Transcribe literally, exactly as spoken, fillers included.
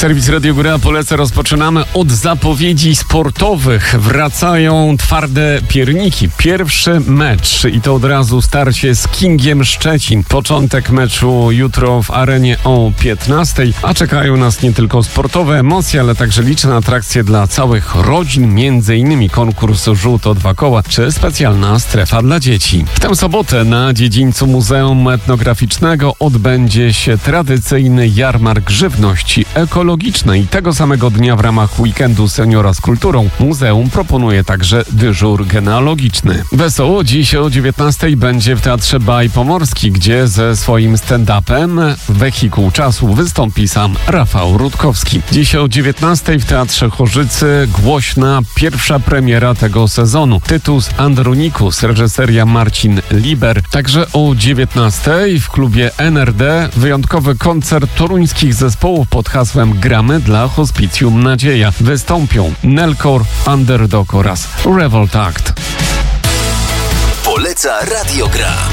Serwis Radio Góra poleca. Rozpoczynamy od zapowiedzi sportowych. Wracają twarde pierniki. Pierwszy mecz i to od razu starcie z Kingiem Szczecin. Początek meczu jutro w arenie o piętnastej, a czekają nas nie tylko sportowe emocje, ale także liczne atrakcje dla całych rodzin, między innymi konkurs Rzut o dwa koła czy specjalna strefa dla dzieci. W tę sobotę na dziedzińcu Muzeum Etnograficznego odbędzie się tradycyjny jarmark żywności ekologicznej. Tego samego dnia w ramach weekendu Seniora z kulturą muzeum proponuje także dyżur genealogiczny. Wesoło dziś o dziewiętnastej będzie w Teatrze Baj Pomorski, gdzie ze swoim stand-upem Wehikuł Czasu wystąpi sam Rafał Rutkowski. Dziś o dziewiętnastej w Teatrze Chorzycy głośna pierwsza premiera tego sezonu. Tytus Andronikus, reżyseria Marcin Liber. Także o dziewiętnastej w klubie N R D wyjątkowy koncert toruńskich zespołów pod hasłem Gramy dla Hospicjum Nadzieja. Wystąpią Nelkor, Underdog oraz Revolt Act. Poleca Radio Gra.